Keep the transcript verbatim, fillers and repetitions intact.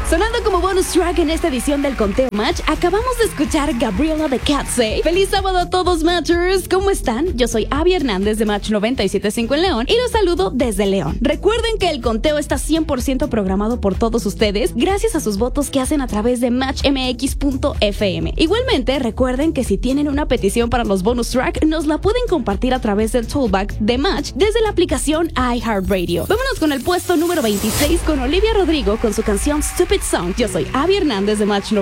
Sonando como bonus track en esta edición del Conteo Match, acabamos de escuchar Gabriela de Katsey. ¡Feliz sábado a todos, Matchers! ¿Cómo están? Yo soy Abby Hernández de Match noventa y siete punto cinco en León y los saludo desde León. Recuerden que el conteo está cien por ciento programado por todos ustedes gracias a sus votos que hacen a través de match m x punto f m. Igualmente, recuerden que si tienen una petición para los bonus track, nos la pueden compartir a través del toolback de Match desde la aplicación iHeartRadio. Vámonos con el puesto número veintiséis con Olivia Rodrigo con su canción Stupid Song. Yo soy Abby Hernández de Match